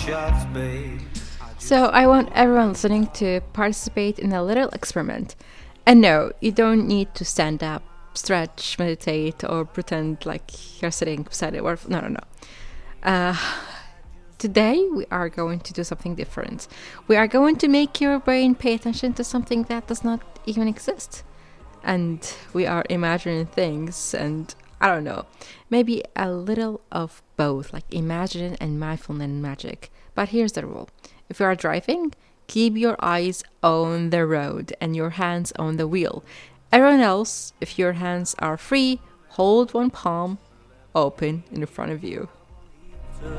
shots, babe. So I want everyone listening to participate in a little experiment. And no, you don't need to stand up, stretch, meditate, or pretend like you're sitting beside it. Or no, no, no. Uh, Today we are going to do something different. We are going to make your brain pay attention to something that does not even exist. And we are imagining things and I don't know, maybe a little of both, like imagining and mindfulness and magic. But here's the rule. If you are driving, keep your eyes on the road and your hands on the wheel. Everyone else, if your hands are free, hold one palm open in front of you.